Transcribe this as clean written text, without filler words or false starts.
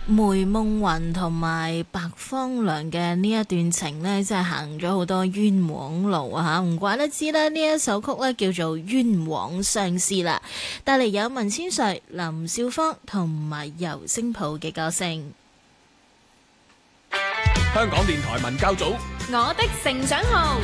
梅夢雲同埋白方良嘅呢一段情呢，真係行咗好多冤枉路啊吓，唔怪得知咧呢一首曲呢叫做冤枉相思啦。帶嚟有文千歲、林少芳同埋尤聲普嘅歌聲。 香港電台文教組我的成長號。